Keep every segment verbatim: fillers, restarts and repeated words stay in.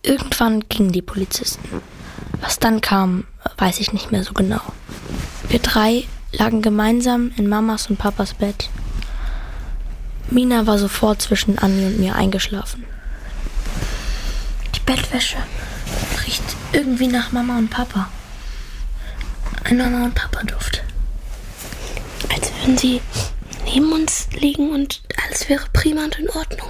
Irgendwann gingen die Polizisten. Was dann kam, weiß ich nicht mehr so genau. Wir drei lagen gemeinsam in Mamas und Papas Bett. Mina war sofort zwischen Anni und mir eingeschlafen. Die Bettwäsche riecht irgendwie nach Mama und Papa. Ein Mama und Papa Duft. Als würden sie neben uns liegen und alles wäre prima und in Ordnung.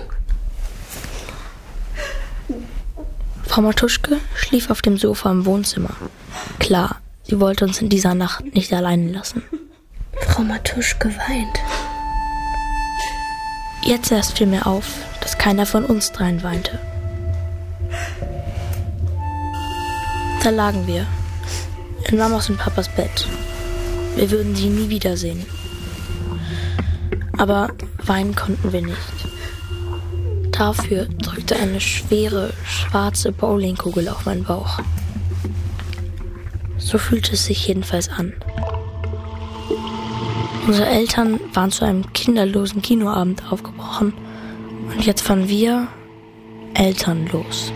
Frau Matuschke schlief auf dem Sofa im Wohnzimmer. Klar, sie wollte uns in dieser Nacht nicht alleine lassen. Frau Matuschke weint. Jetzt erst fiel mir auf, dass keiner von uns dreien weinte. Da lagen wir, in Mamas und Papas Bett. Wir würden sie nie wiedersehen. Aber weinen konnten wir nicht. Dafür drückte eine schwere, schwarze Bowlingkugel auf meinen Bauch. So fühlte es sich jedenfalls an. Unsere Eltern waren zu einem kinderlosen Kinoabend aufgebrochen und jetzt waren wir elternlos.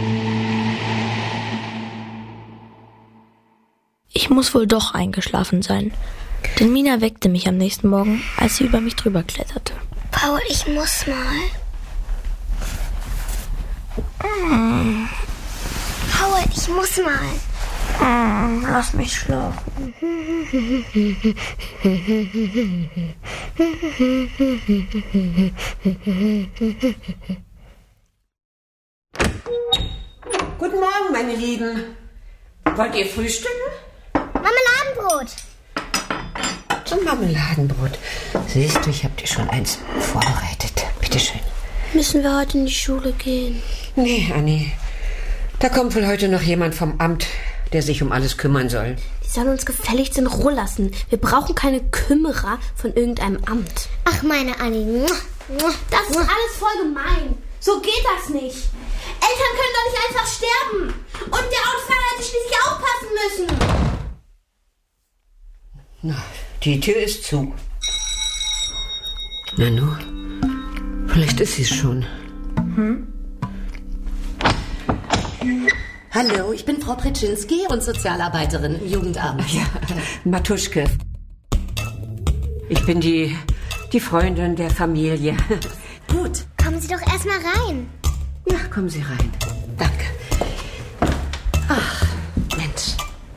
Ich muss wohl doch eingeschlafen sein, denn Mina weckte mich am nächsten Morgen, als sie über mich drüber kletterte. Paul, ich muss mal. Mm. Paul, ich muss mal. Mm, lass mich schlafen. Guten Morgen, meine Lieben. Wollt ihr frühstücken? Marmeladenbrot. Zum Marmeladenbrot. Siehst du, ich hab dir schon eins vorbereitet. Bitteschön. Müssen wir heute in die Schule gehen? Nee, Anni. Da kommt wohl heute noch jemand vom Amt, der sich um alles kümmern soll. Die sollen uns gefälligst in Ruhe lassen. Wir brauchen keine Kümmerer von irgendeinem Amt. Ach, meine Anni. Das ist alles voll gemein. So geht das nicht. Eltern können doch nicht einfach sterben. Und der Autofahrer hätte schließlich aufpassen müssen. Na, die Tür ist zu. Nanu, vielleicht ist sie es schon. Hm? Hallo, ich bin Frau Pretschinski und Sozialarbeiterin im Jugendamt. Ja, Matuschke. Ich bin die, die Freundin der Familie. Gut. Kommen Sie doch erstmal rein. Ja, kommen Sie rein. Danke. Ach, Mensch.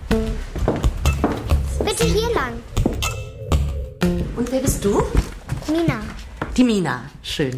Bitte hier lang. Und wer bist du? Mina. Die Mina. Schön.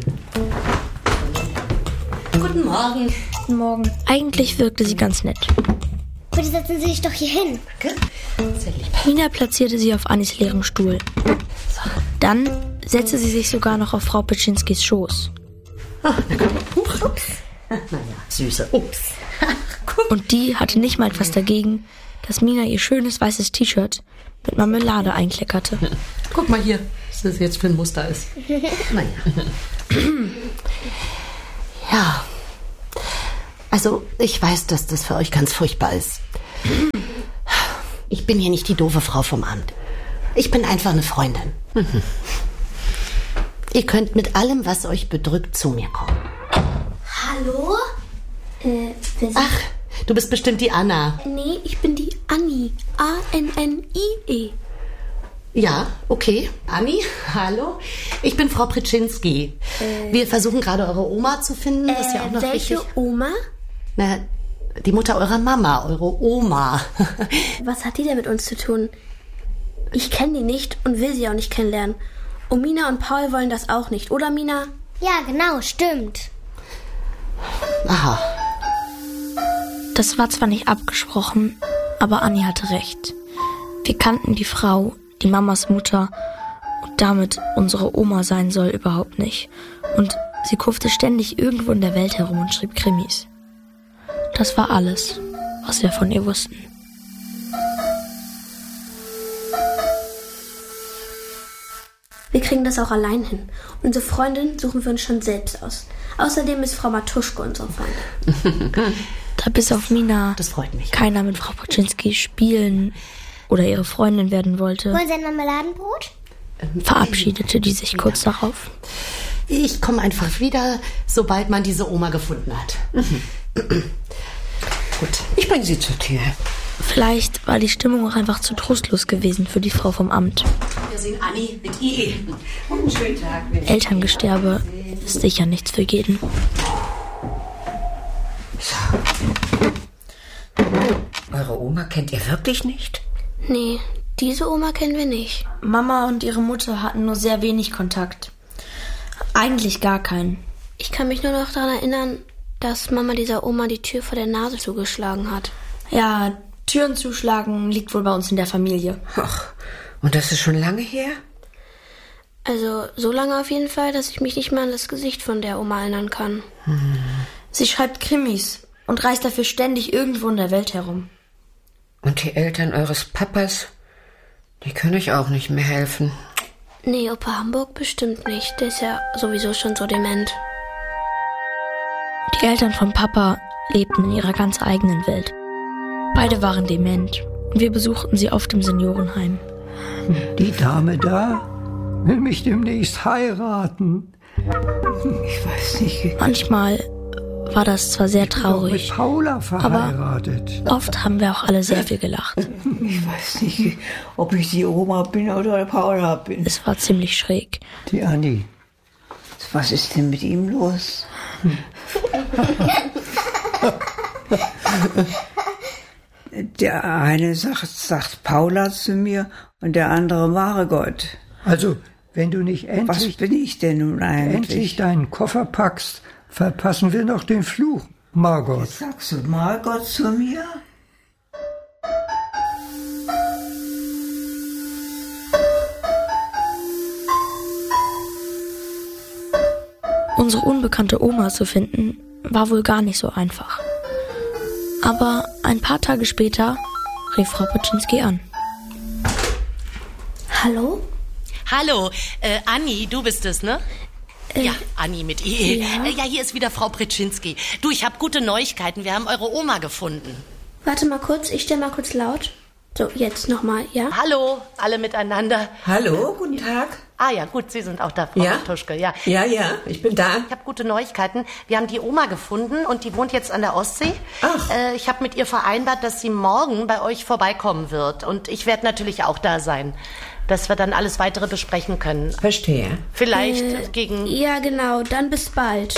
Guten Morgen. Guten Morgen. Eigentlich wirkte sie ganz nett. Bitte setzen Sie sich doch hier hin. Danke. Sehr lieb. Mina platzierte sie auf Annis leeren Stuhl. So. Dann setzte sie sich sogar noch auf Frau Petschinskis Schoß. Oh, na komm. Ups. Ups. Naja, süße. Ups. Und die hatte nicht mal etwas dagegen, dass Mina ihr schönes weißes T-Shirt mit Marmelade einkleckerte. Guck mal hier, was das jetzt für ein Muster ist. Naja. Ja. Also, ich weiß, dass das für euch ganz furchtbar ist. Ich bin hier nicht die doofe Frau vom Amt. Ich bin einfach eine Freundin. Mhm. Ihr könnt mit allem, was euch bedrückt, zu mir kommen. Hallo? Äh, wer sind... Ach, du bist bestimmt die Anna. Nee, ich bin die Anni. A N N I E. Ja, okay. Anni, hallo. Ich bin Frau Pretschinski. Äh, Wir versuchen gerade eure Oma zu finden. Das ist ja auch noch welche wichtig. Oma? Na, die Mutter eurer Mama, eure Oma. Was hat die denn mit uns zu tun? Ich kenne die nicht und will sie auch nicht kennenlernen. Und Mina und Paul wollen das auch nicht, oder Mina? Ja, genau, stimmt. Aha. Das war zwar nicht abgesprochen, aber Anni hatte recht. Wir kannten die Frau, die Mamas Mutter und damit unsere Oma sein soll, überhaupt nicht. Und sie kurfte ständig irgendwo in der Welt herum und schrieb Krimis. Das war alles, was wir von ihr wussten. Wir kriegen das auch allein hin. Unsere Freundin suchen wir uns schon selbst aus. Außerdem ist Frau Matuschke unsere Freundin. Da bis auf Mina Das freut mich. keiner mit Frau Petschinski spielen oder ihre Freundin werden wollte, Wollen Sie ein Marmeladenbrot? verabschiedete die sich kurz darauf. Ich komme einfach wieder, sobald man diese Oma gefunden hat. Gut, ich bringe Sie zur Tür. Vielleicht war die Stimmung auch einfach zu trostlos gewesen für die Frau vom Amt. Wir sehen Anni mit I E. Einen schönen Tag. Elterngesterbe ist sicher nichts für jeden. So. Eure Oma kennt ihr wirklich nicht? Nee, diese Oma kennen wir nicht. Mama und ihre Mutter hatten nur sehr wenig Kontakt. Eigentlich gar keinen. Ich kann mich nur noch daran erinnern, dass Mama dieser Oma die Tür vor der Nase zugeschlagen hat. Ja, Türen zuschlagen liegt wohl bei uns in der Familie. Ach, und das ist schon lange her? Also so lange auf jeden Fall, dass ich mich nicht mehr an das Gesicht von der Oma erinnern kann. Hm. Sie schreibt Krimis und reist dafür ständig irgendwo in der Welt herum. Und die Eltern eures Papas, die können euch auch nicht mehr helfen. Nee, Opa Hamburg bestimmt nicht. Der ist ja sowieso schon so dement. Die Eltern von Papa lebten in ihrer ganz eigenen Welt. Beide waren dement und wir besuchten sie oft im Seniorenheim. Die Dame da will mich demnächst heiraten. Ich weiß nicht. Manchmal war das zwar sehr traurig, mit Paula verheiratet. Aber oft haben wir auch alle sehr viel gelacht. Ich weiß nicht, ob ich die Oma bin oder Paula bin. Es war ziemlich schräg. Die Anni. Was ist denn mit ihm los? Der eine sagt, sagt Paula zu mir und der andere Margot. Also, wenn du nicht endlich... Was bin ich denn nun eigentlich? Endlich deinen Koffer packst, verpassen wir noch den Fluch, Margot. Jetzt sagst du Margot zu mir? Unsere unbekannte Oma zu finden, war wohl gar nicht so einfach. Aber ein paar Tage später rief Frau Pritschinski an. Hallo? Hallo, äh, Anni, du bist es, ne? Äh, ja, Anni mit I. Ja. Äh, ja, hier ist wieder Frau Pritschinski. Du, ich habe gute Neuigkeiten. Wir haben eure Oma gefunden. Warte mal kurz, ich stelle mal kurz laut. So, jetzt nochmal, ja? Hallo, alle miteinander. Hallo, guten Tag. Ah ja, gut, Sie sind auch da, Frau Ja? Matuschke. Ja, Ja, ja, ich bin da. ich habe gute Neuigkeiten. Wir haben die Oma gefunden und die wohnt jetzt an der Ostsee. Ach. Äh, ich habe mit ihr vereinbart, dass sie morgen bei euch vorbeikommen wird. Und ich werde natürlich auch da sein, dass wir dann alles Weitere besprechen können. Verstehe. Vielleicht Äh, gegen... Ja, genau, dann bis bald.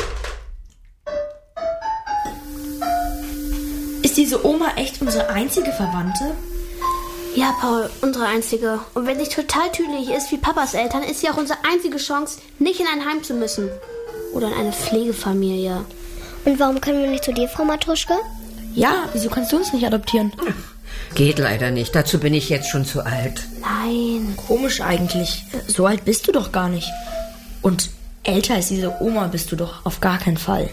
Ist diese Oma echt unsere einzige Verwandte? Ja, Paul, unsere einzige. Und wenn sie total tüdelig ist wie Papas Eltern, ist sie auch unsere einzige Chance, nicht in ein Heim zu müssen. Oder in eine Pflegefamilie. Und warum können wir nicht zu dir, Frau Matuschke? Ja, wieso kannst du uns nicht adoptieren? Geht leider nicht. Dazu bin ich jetzt schon zu alt. Nein. Komisch eigentlich. So alt bist du doch gar nicht. Und älter als diese Oma bist du doch auf gar keinen Fall.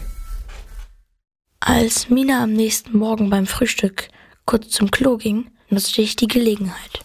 Als Mina am nächsten Morgen beim Frühstück kurz zum Klo ging, nutzte ich die Gelegenheit.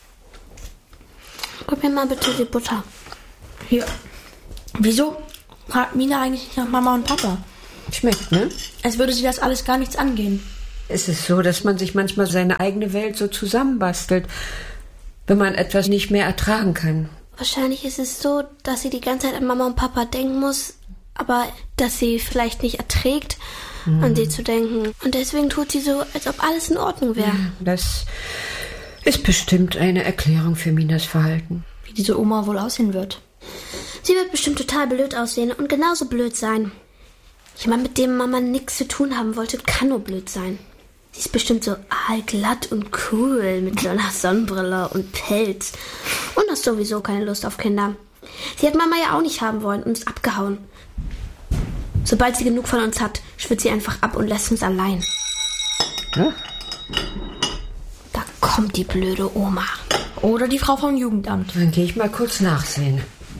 Gib mir mal bitte die Butter. Hier. Wieso fragt Mina eigentlich nicht nach Mama und Papa? Schmeckt, ne? Als würde sie das alles gar nichts angehen. Es ist so, dass man sich manchmal seine eigene Welt so zusammenbastelt, wenn man etwas nicht mehr ertragen kann. Wahrscheinlich ist es so, dass sie die ganze Zeit an Mama und Papa denken muss, aber dass sie vielleicht nicht erträgt, hm. an sie zu denken. Und deswegen tut sie so, als ob alles in Ordnung wäre. Ja, das ist bestimmt eine Erklärung für Minas Verhalten. Wie diese Oma wohl aussehen wird. Sie wird bestimmt total blöd aussehen und genauso blöd sein. Jemand, mit dem Mama nichts zu tun haben wollte, kann nur blöd sein. Sie ist bestimmt so aalglatt und cool mit so einer Sonnenbrille und Pelz. Und hat sowieso keine Lust auf Kinder. Sie hat Mama ja auch nicht haben wollen und ist abgehauen. Sobald sie genug von uns hat, schwirrt sie einfach ab und lässt uns allein. Ja? Da kommt die blöde Oma. Oder die Frau vom Jugendamt. Dann gehe ich mal kurz nachsehen.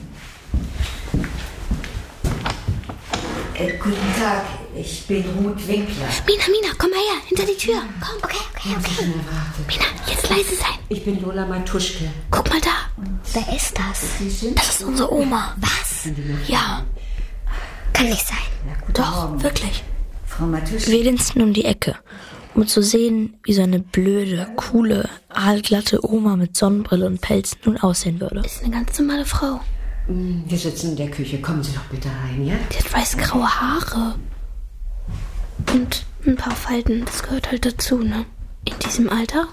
Äh, guten Tag, ich bin Ruth Winkler. Mina, Mina, komm mal her, hinter die Tür. Komm. Okay, okay, okay. Mina, jetzt leise sein. Ich bin Lola Matuschke. Guck mal da. Wer ist das? Das ist unsere Oma. Was? Ja, Kann nicht sein. doch, wirklich. Frau Matuschke. Wir linsten um die Ecke, um zu sehen, wie so eine blöde, coole, aalglatte Oma mit Sonnenbrille und Pelz nun aussehen würde. Ist eine ganz normale Frau. Wir sitzen in der Küche. Kommen Sie doch bitte rein, ja? Die hat weiß-graue Haare. Und Ein paar Falten, das gehört halt dazu, ne? In diesem Alter.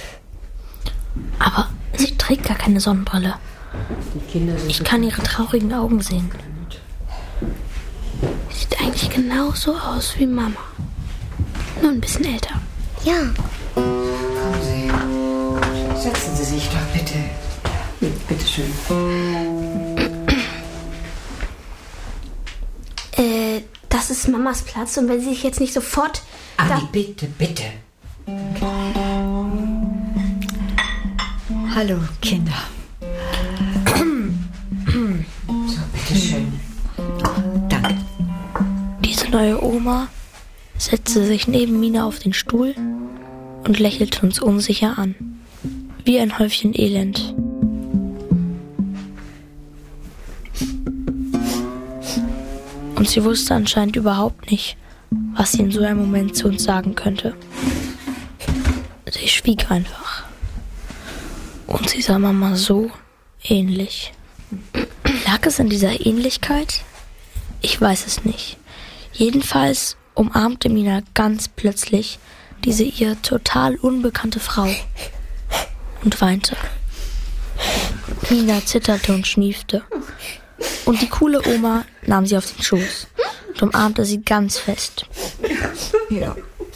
Aber sie trägt gar keine Sonnenbrille. Die Kinder sind Ich kann ihre traurigen Augen sehen. Sieht eigentlich genauso aus wie Mama. Nur ein bisschen älter. Ja. Kommen Sie. Setzen Sie sich doch bitte. Bitte schön. Äh, das ist Mamas Platz und wenn sie sich jetzt nicht sofort... Anni, bitte, bitte. Hallo, Kinder. So, bitte schön. Danke. Diese neue Oma setzte sich neben Mina auf den Stuhl und lächelte uns unsicher an. Wie ein Häufchen Elend. Und sie wusste anscheinend überhaupt nicht, was sie in so einem Moment zu uns sagen könnte. Sie schwieg einfach. Und sie sah Mama so ähnlich. Lag es an dieser Ähnlichkeit? Ich weiß es nicht. Jedenfalls umarmte Mina ganz plötzlich diese ihr total unbekannte Frau und weinte. Mina zitterte und schniefte. Und die coole Oma nahm sie auf den Schoß und umarmte sie ganz fest. Ja.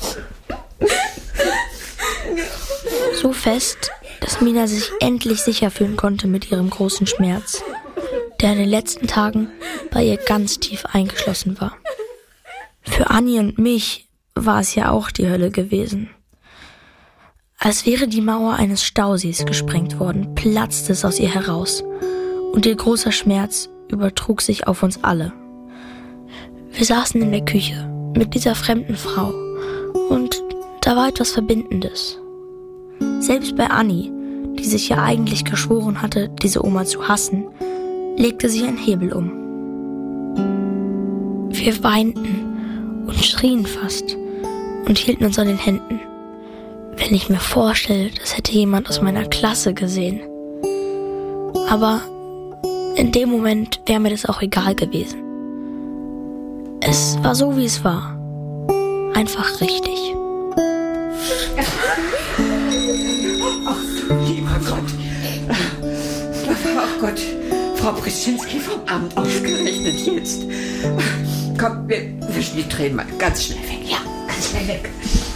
So fest, dass Mina sich endlich sicher fühlen konnte mit ihrem großen Schmerz, der in den letzten Tagen bei ihr ganz tief eingeschlossen war. Für Anni und mich war es ja auch die Hölle gewesen. Als wäre die Mauer eines Stausees gesprengt worden, platzte es aus ihr heraus und ihr großer Schmerz übertrug sich auf uns alle. Wir saßen in der Küche mit dieser fremden Frau und da war etwas Verbindendes. Selbst bei Anni, die sich ja eigentlich geschworen hatte, diese Oma zu hassen, legte sich ein Hebel um. Wir weinten und schrien fast und hielten uns an den Händen. Wenn ich mir vorstelle, das hätte jemand aus meiner Klasse gesehen. Aber in dem Moment wäre mir das auch egal gewesen. Es war so, wie es war. Einfach richtig. Lieber Gott. Oh Gott. Frau Brzezinski vom Amt ausgerechnet jetzt. Komm, wir wischen die Tränen mal ganz schnell weg. Ja, ganz schnell weg.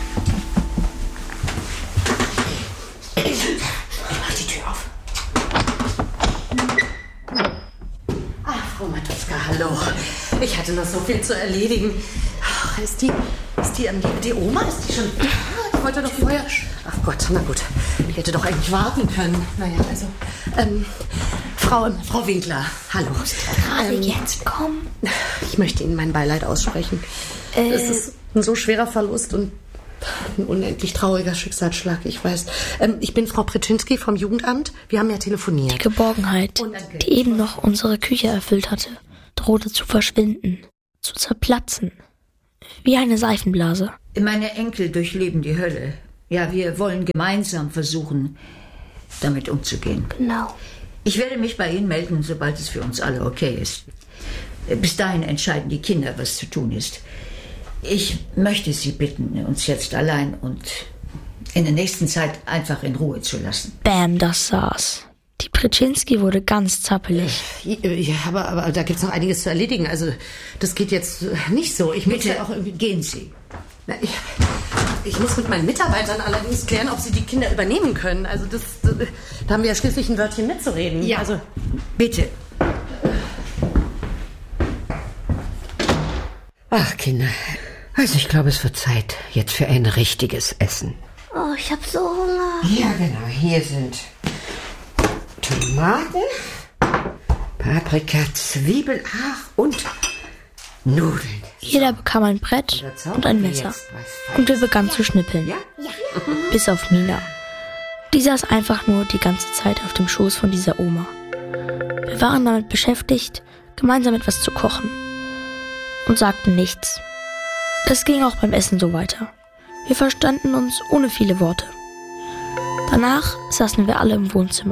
Ich mach die Tür auf. Ach, Frau Matuszka, hallo. Ich hatte noch so viel zu erledigen. Ach, ist die, ist die, ähm, die, die Oma, ist die schon da? Ich wollte doch vorher... Ach Gott, na gut. Ich hätte doch eigentlich warten können. Naja, also... Ähm, Frau, ähm, Frau Winkler, hallo. Gerade ähm, jetzt kommen. Ich möchte Ihnen mein Beileid aussprechen. Äh, es ist ein so schwerer Verlust und ein unendlich trauriger Schicksalsschlag, ich weiß. Ähm, ich bin Frau Brzezinski vom Jugendamt. Wir haben ja telefoniert. Die Geborgenheit, die eben noch unsere Küche erfüllt hatte, drohte zu verschwinden, zu zerplatzen. Wie eine Seifenblase. Meine Enkel durchleben die Hölle. Ja, wir wollen gemeinsam versuchen, damit umzugehen. Genau. Ich werde mich bei Ihnen melden, sobald es für uns alle okay ist. Bis dahin entscheiden die Kinder, was zu tun ist. Ich möchte Sie bitten, uns jetzt allein und in der nächsten Zeit einfach in Ruhe zu lassen. Bam, das saß. Die Brzezinski wurde ganz zappelig. Ja, aber, aber da gibt es noch einiges zu erledigen. Also, das geht jetzt nicht so. Ich Bitte, ja auch irgendwie... gehen Sie. Na, ich, ich muss mit meinen Mitarbeitern allerdings klären, ob sie die Kinder übernehmen können. Also, das, das, da haben wir ja schließlich ein Wörtchen mitzureden. Ja, also bitte. Ach, Kinder. Also, ich glaube, es wird Zeit jetzt für ein richtiges Essen. Oh, ich habe so Hunger. Ja, genau. Hier sind Tomaten, Paprika, Zwiebeln, ach, und Nudeln. Jeder bekam ein Brett und ein Messer. Und wir begannen zu schnippeln. Ja? Bis auf Mina. Die saß einfach nur die ganze Zeit auf dem Schoß von dieser Oma. Wir waren damit beschäftigt, gemeinsam etwas zu kochen. Und sagten nichts. Es ging auch beim Essen so weiter. Wir verstanden uns ohne viele Worte. Danach saßen wir alle im Wohnzimmer.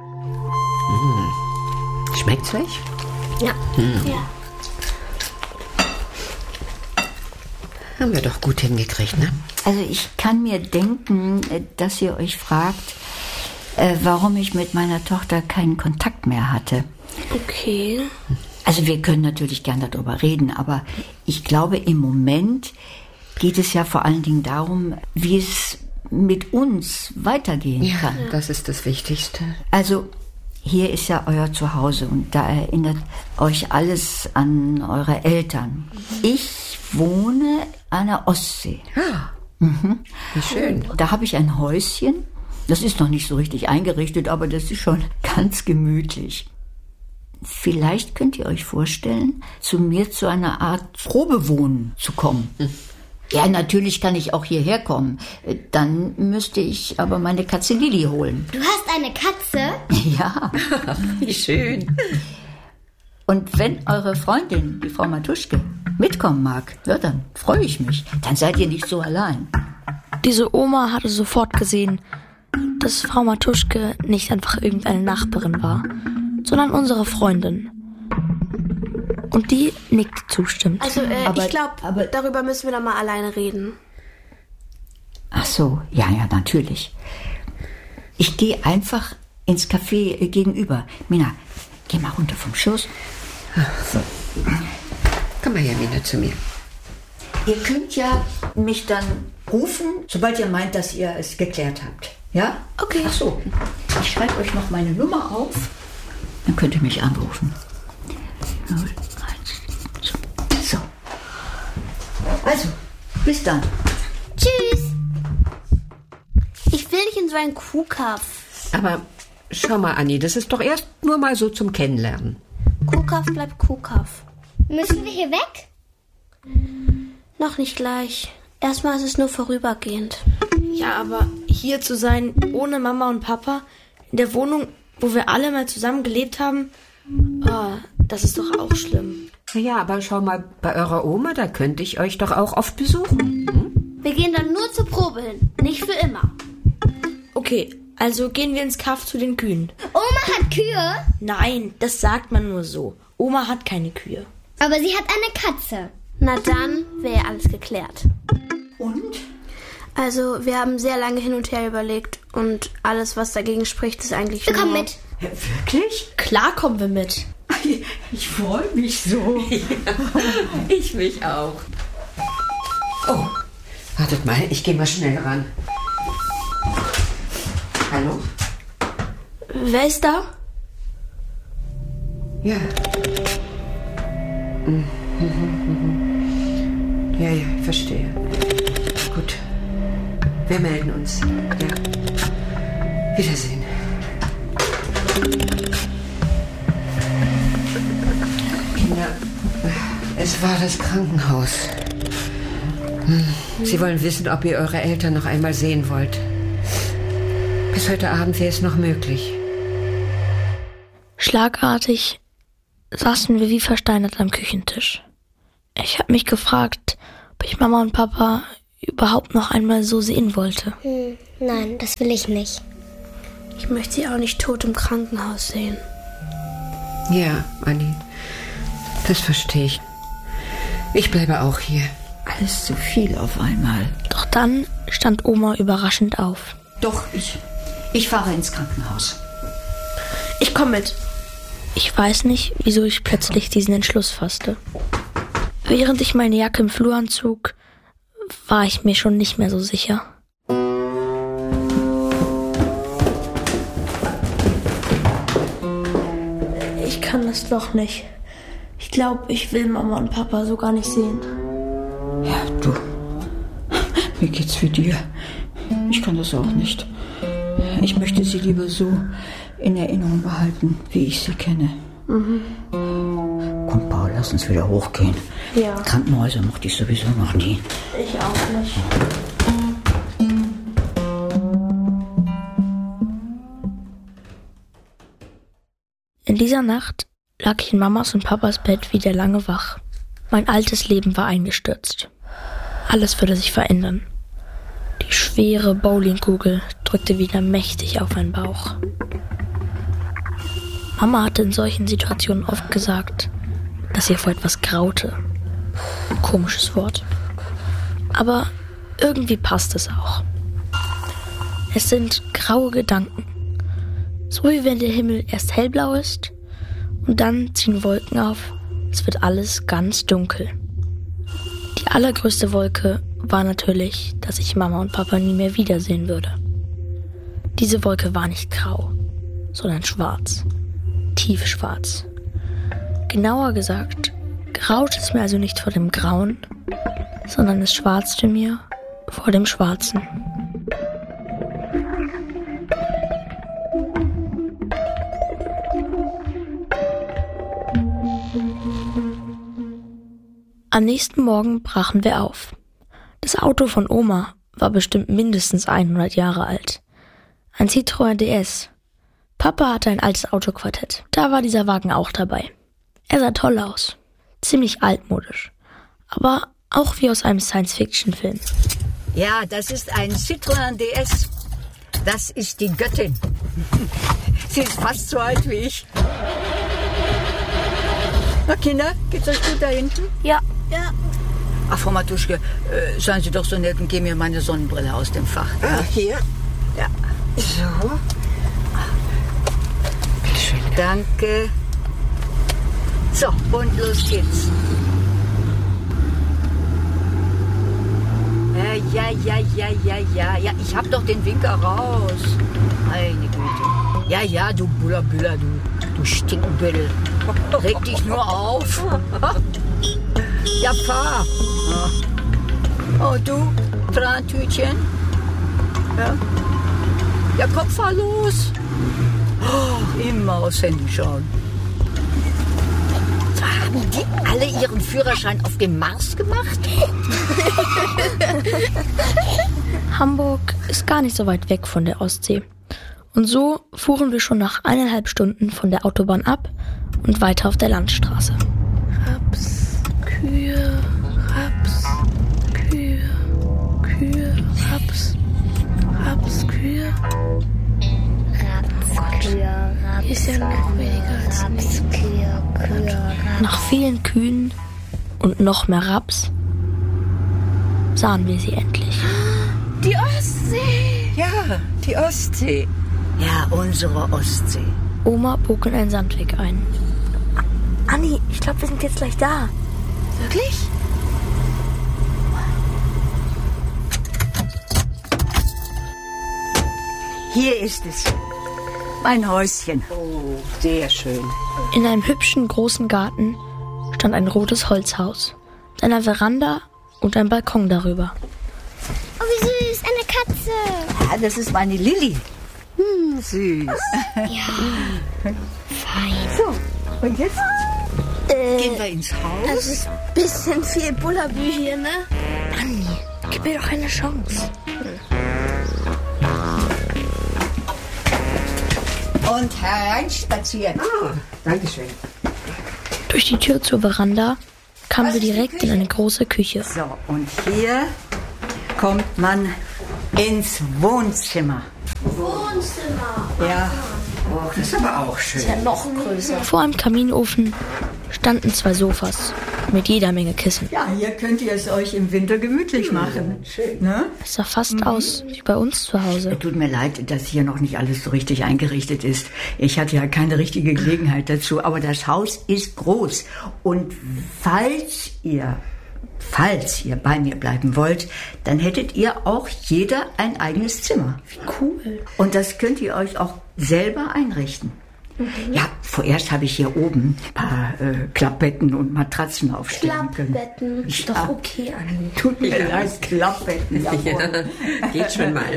Mmh. Schmeckt's euch? Ja. Mmh. Ja. Haben wir doch gut hingekriegt, ne? Also ich kann mir denken, dass ihr euch fragt, äh, warum ich mit meiner Tochter keinen Kontakt mehr hatte. Okay. Also wir können natürlich gern darüber reden, aber ich glaube, im Moment geht es ja vor allen Dingen darum, wie es mit uns weitergehen Ja, kann. das ist das Wichtigste. Also hier ist ja euer Zuhause und da erinnert euch alles an eure Eltern. Ich wohne an der Ostsee. Ah, Mhm. wie schön. Da habe ich ein Häuschen. Das ist noch nicht so richtig eingerichtet, aber das ist schon ganz gemütlich. Vielleicht könnt ihr euch vorstellen, zu mir zu einer Art Probewohnen zu kommen. Ja, natürlich kann ich auch hierher kommen. Dann müsste ich aber meine Katze Lili holen. Du hast eine Katze? Ja. Wie schön. Und wenn eure Freundin, die Frau Matuschke, mitkommen mag, ja, dann freue ich mich. Dann seid ihr nicht so allein. Diese Oma hatte sofort gesehen, dass Frau Matuschke nicht einfach irgendeine Nachbarin war, sondern unsere Freundin. Und die nickte zustimmend. Also äh, Aber- ich glaube, aber- darüber müssen wir dann mal alleine reden. Ach so, ja, ja, natürlich. Ich gehe einfach ins Café äh, gegenüber. Mina, geh mal runter vom Schoß. Komm mal her, Mina, zu mir. Ihr könnt ja mich dann rufen, sobald ihr meint, dass ihr es geklärt habt. Ja? Okay. Ach so, ich schreibe euch noch meine Nummer auf. Dann könnt ihr mich anrufen. null eins So. Also, bis dann. Tschüss. Ich will nicht in so einen Kuhkaff. Aber schau mal, Anni, das ist doch erst nur mal so zum Kennenlernen. Kuhkaff bleibt Kuhkaff. Müssen wir hier weg? Noch nicht gleich. Erstmal ist es nur vorübergehend. Ja, aber hier zu sein, ohne Mama und Papa, in der Wohnung, wo wir alle mal zusammen gelebt haben, oh, das ist doch auch schlimm. Ja, aber schau mal, bei eurer Oma, da könnte ich euch doch auch oft besuchen. Hm? Wir gehen dann nur zur Probe hin. Nicht für immer. Okay, also gehen wir ins Kaff zu den Kühen. Oma hat Kühe, Nein, das sagt man nur so. Oma hat keine Kühe. aber sie hat eine Katze. Na dann wäre ja alles geklärt. Und? Also, wir haben sehr lange hin und her überlegt und alles, was dagegen spricht, ist eigentlich Wir nur... kommen mit. Ja, wirklich? Klar kommen wir mit. Ich freue mich so. Ich mich auch. Oh, wartet mal, ich gehe mal schnell ran. Hallo? Wer ist da? Ja. Mhm, mhm, mhm. Ja, ja, ich verstehe. Gut. Wir melden uns. Ja. Wiedersehen. Kinder, es war das Krankenhaus. Hm. Sie wollen wissen, ob ihr eure Eltern noch einmal sehen wollt. Bis heute Abend wäre es noch möglich. Schlagartig saßen wir wie versteinert am Küchentisch. Ich habe mich gefragt, ob ich Mama und Papa überhaupt noch einmal so sehen wollte. Hm, nein, das will ich nicht. Ich möchte sie auch nicht tot im Krankenhaus sehen. Ja, Anni, das verstehe ich. Ich bleibe auch hier. Alles zu viel auf einmal. Doch dann stand Oma überraschend auf. Doch, ich, ich fahre ins Krankenhaus. Ich komme mit. Ich weiß nicht, wieso ich plötzlich diesen Entschluss fasste. Während ich meine Jacke im Flur anzog, war ich mir schon nicht mehr so sicher. Ich kann das doch nicht. Ich glaube, ich will Mama und Papa so gar nicht sehen. Ja, du. Mir geht's wie dir. Ich kann das auch nicht. Ich möchte sie lieber so in Erinnerung behalten, wie ich sie kenne. Mhm. Komm, Paul, lass uns wieder hochgehen. Ja. Krankenhäuser mochte ich sowieso noch nie. Ich auch nicht. In dieser Nacht lag ich in Mamas und Papas Bett wieder lange wach. Mein altes Leben war eingestürzt. Alles würde sich verändern. Die schwere Bowlingkugel drückte wieder mächtig auf meinen Bauch. Mama hatte in solchen Situationen oft gesagt, dass ihr vor etwas graute. Komisches Wort. Aber irgendwie passt es auch. Es sind graue Gedanken. So wie wenn der Himmel erst hellblau ist und dann ziehen Wolken auf. Es wird alles ganz dunkel. Die allergrößte Wolke war natürlich, dass ich Mama und Papa nie mehr wiedersehen würde. Diese Wolke war nicht grau, sondern schwarz. Tiefschwarz. Genauer gesagt, graute es mir also nicht vor dem Grauen, sondern es schwarzte mir vor dem Schwarzen. Am nächsten Morgen brachen wir auf. Das Auto von Oma war bestimmt mindestens hundert Jahre alt. Ein Citroën D S. Papa hatte ein altes Autoquartett. Da war dieser Wagen auch dabei. Er sah toll aus. Ziemlich altmodisch. Aber auch wie aus einem Science-Fiction-Film. Ja, das ist ein Citroën D S. Das ist die Göttin. Sie ist fast so alt wie ich. Na Kinder, geht's euch gut da hinten? Ja. Ja. Ach, Frau Matuschke, äh, seien Sie doch so nett und geben mir meine Sonnenbrille aus dem Fach. Ah, hier? Ja. So. Bitte schön. Danke. So, und los geht's. Äh, ja, ja, ja, ja, ja, ja. Ich hab doch den Winker raus. Meine Güte. Ja, ja, du Bullabüller, du, du Stinkenbüttel. Reg dich nur auf. Ja, fahr. Oh, du, Trantütchen. Ja. Ja, komm, fahr los. Oh, immer aufs Handy schauen. Haben die alle ihren Führerschein auf dem Mars gemacht? Hamburg ist gar nicht so weit weg von der Ostsee. Und so fuhren wir schon nach eineinhalb Stunden von der Autobahn ab und weiter auf der Landstraße. Raps, Kühe, Raps, Kühe, Kühe, Raps, Raps, Kühe. Raps, Kühe, Raps, Ist ja noch weniger als Raps, Kühe, Kühe, Raps. Nach vielen Kühen und noch mehr Raps sahen wir sie endlich. Die Ostsee! Ja, die Ostsee. Ja, unsere Ostsee. Oma bog in einen Sandweg ein. Anni, ich glaube, wir sind jetzt gleich da. Wirklich? Hier ist es. Mein Häuschen. Oh, sehr schön. In einem hübschen großen Garten stand ein rotes Holzhaus, mit einer Veranda und ein Balkon darüber. Oh, wie süß, eine Katze. Ja, das ist meine Lilli. Hm, süß. Ja, fein. So, und jetzt gehen wir ins Haus. Das ist ein bisschen viel Bullabü hier, ne? Anni, gib mir doch eine Chance. Und hereinspazieren. Ah, danke schön. Durch die Tür zur Veranda kamen wir direkt in eine große Küche. So, und hier kommt man ins Wohnzimmer. Wohnzimmer. Ja. Oh, das ist aber auch schön. Noch größer. Vor einem Kaminofen standen zwei Sofas mit jeder Menge Kissen. Ja, hier könnt ihr es euch im Winter gemütlich machen. Schön. Ne? Es sah fast aus wie bei uns zu Hause. Tut mir leid, dass hier noch nicht alles so richtig eingerichtet ist. Ich hatte ja keine richtige Gelegenheit dazu, aber das Haus ist groß. Und falls ihr, falls ihr bei mir bleiben wollt, dann hättet ihr auch jeder ein eigenes Zimmer. Wie cool. Und das könnt ihr euch auch selber einrichten. Mhm. Ja, vorerst habe ich hier oben ein paar äh, Klappbetten und Matratzen aufstellen können. Klappbetten. Ist doch okay, Anni. Tut mir ja. leid, Klappbetten. Ja, geht schon mal.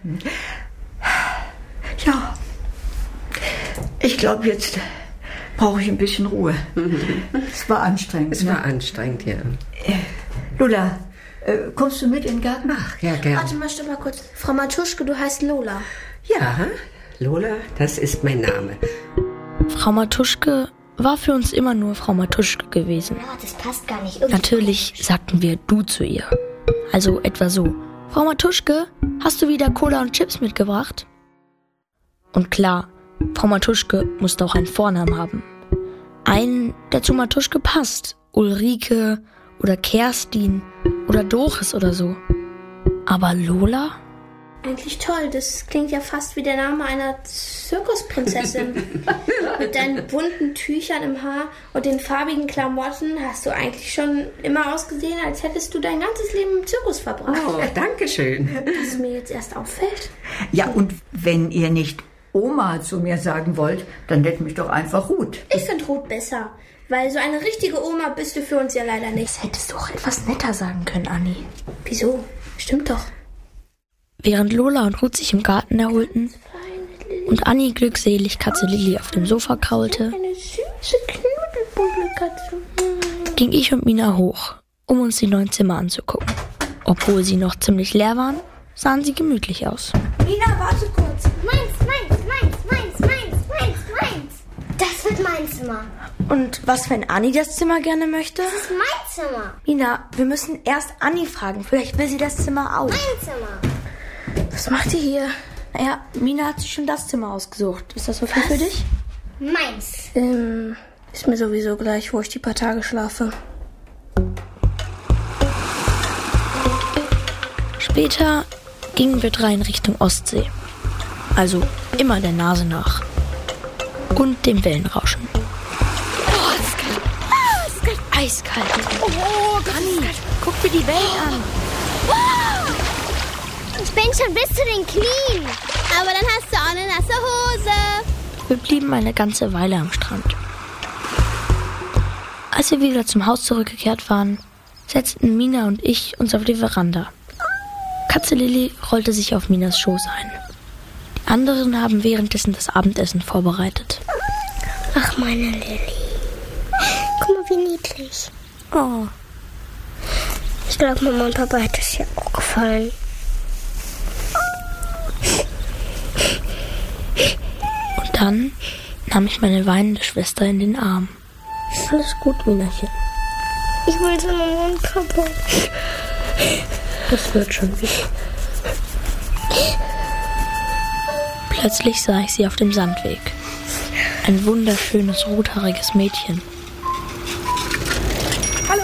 Ja, ich glaube, jetzt brauche ich ein bisschen Ruhe. Es war anstrengend. Es ne? war anstrengend, ja. Lola, äh, kommst du mit in den Garten? Ach, ja, gerne. Warte mal, stopp mal kurz. Frau Matuschke, du heißt Lola. Ja, Lola, das ist mein Name. Frau Matuschke war für uns immer nur Frau Matuschke gewesen. Ja, das passt gar nicht. Irgendwie Natürlich sagten wir du zu ihr. Also etwa so. Frau Matuschke, hast du wieder Cola und Chips mitgebracht? Und klar, Frau Matuschke musste auch einen Vornamen haben. Einen, der zu Matuschke passt. Ulrike oder Kerstin Oder Doris oder so. Aber Lola? Eigentlich toll, das klingt ja fast wie der Name einer Zirkusprinzessin. Mit deinen bunten Tüchern im Haar und den farbigen Klamotten hast du eigentlich schon immer ausgesehen, als hättest du dein ganzes Leben im Zirkus verbracht. Oh, danke schön. Dass es mir jetzt erst auffällt. Ja, und wenn ihr nicht Oma zu mir sagen wollt, dann nennt mich doch einfach Ruth. Ich finde Ruth besser, weil so eine richtige Oma bist du für uns ja leider nicht. Das hättest du auch etwas netter sagen können, Anni. Wieso? Stimmt doch. Während Lola und Ruth sich im Garten erholten und Anni glückselig Katze Lilli auf dem Sofa kraulte, Eine süße, knuddelbunte Katze. ging ich und Mina hoch, um uns die neuen Zimmer anzugucken. Obwohl sie noch ziemlich leer waren, sahen sie gemütlich aus. Mina, warte kurz. Meins, meins, meins, meins, meins, meins, meins. Das wird mein Zimmer. Und was, wenn Anni das Zimmer gerne möchte? Das ist mein Zimmer. Mina, wir müssen erst Anni fragen. Vielleicht will sie das Zimmer auch. Mein Zimmer. Was macht ihr hier? Naja, Mina hat sich schon das Zimmer ausgesucht. Ist das okay für dich? Meins. Ähm, ist mir sowieso gleich, wo ich die paar Tage schlafe. Später gingen wir drei in Richtung Ostsee. Also immer der Nase nach. Und dem Wellenrauschen. Oh, das ist kalt. Ah, das ist kalt. Eiskalt. Oh, Anni, guck dir die Wellen an. Ich bin schon bis zu den Knien. Aber dann hast du auch eine nasse Hose. Wir blieben eine ganze Weile am Strand. Als wir wieder zum Haus zurückgekehrt waren, setzten Mina und ich uns auf die Veranda. Katze Lilli rollte sich auf Minas Schoß ein. Die anderen haben währenddessen das Abendessen vorbereitet. Ach, meine Lilli. Guck mal, wie niedlich. Oh. Ich glaube, Mama und Papa hat das ja auch gefallen. Und dann nahm ich meine weinende Schwester in den Arm. Alles gut, Minachen. Ich will zu Mama und Papa. Das wird schon wieder. Plötzlich sah ich sie auf dem Sandweg. Ein wunderschönes, rothaariges Mädchen. Hallo.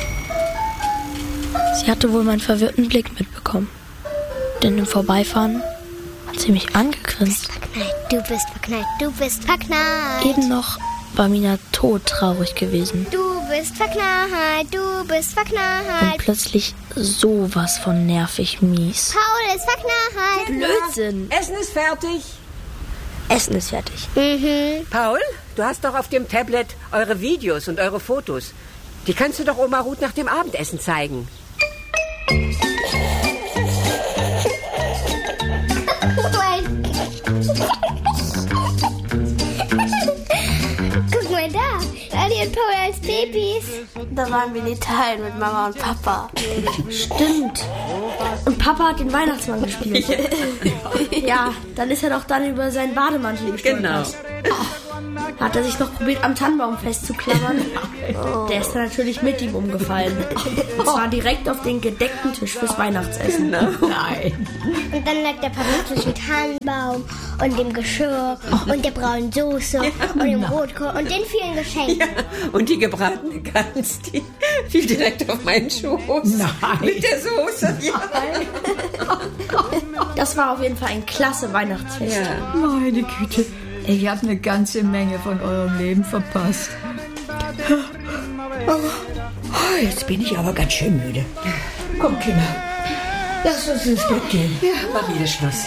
Sie hatte wohl meinen verwirrten Blick mitbekommen. Denn im Vorbeifahren hat sie mich angegrinst. Verknallt, du bist verknallt, du bist verknallt. Eben noch war Mina todtraurig gewesen. Du bist verknallt, du bist verknallt. Und plötzlich sowas von nervig mies. Paul ist verknallt. Blödsinn. Essen ist fertig. Essen ist fertig. Mhm. Paul, du hast doch auf dem Tablet eure Videos und eure Fotos. Die kannst du doch Oma Ruth nach dem Abendessen zeigen. Oh mein Gott. Guck mal da. Ali und Paul als Babys. Da waren wir in Italien mit Mama und Papa. Stimmt. Und Papa hat den Weihnachtsmann gespielt. Ja, dann ist er doch dann über seinen Bademantel gestolpert. Genau. Hat er sich noch probiert, am Tannenbaum festzuklammern? Oh. Der ist dann natürlich mit ihm umgefallen. Und zwar direkt auf den gedeckten Tisch fürs Weihnachtsessen. Genau. Nein. Und dann lag der Papa zwischen Tannenbaum und dem Geschirr und der braunen Soße und dem Rotkohl und den vielen Geschenken. Ja, und die gebratene Gans, die fiel direkt auf meinen Schoß. Nein. Mit der Soße. Ja. Das war auf jeden Fall ein klasse Weihnachtsfest. Ja. Meine Güte. Ich habe eine ganze Menge von eurem Leben verpasst. Oh, jetzt bin ich aber ganz schön müde. Komm, Kinder. Lass uns ins Bett gehen. Ja, war wieder Schluss.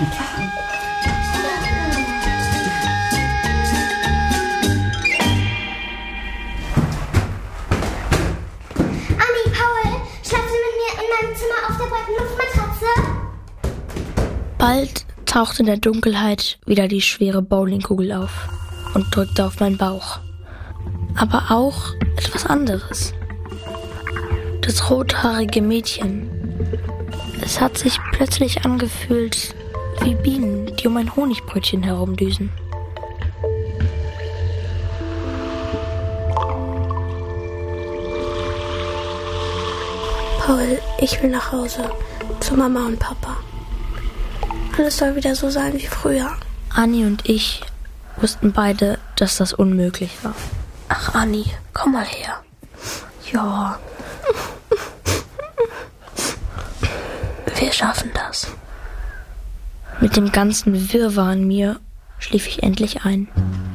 Anni, Paul, schlafen Sie mit mir in meinem Zimmer auf der breiten Luftmatratze? Bald tauchte in der Dunkelheit wieder die schwere Bowlingkugel auf und drückte auf meinen Bauch. Aber auch etwas anderes. Das rothaarige Mädchen. Es hat sich plötzlich angefühlt wie Bienen, die um ein Honigbrötchen herumdüsen. Paul, ich will nach Hause. Zu Mama und Papa. Alles soll wieder so sein wie früher. Anni und ich wussten beide, dass das unmöglich war. Ach, Anni, komm mal her. Ja. schaffen das. Mit dem ganzen Wirrwarr in mir schlief ich endlich ein.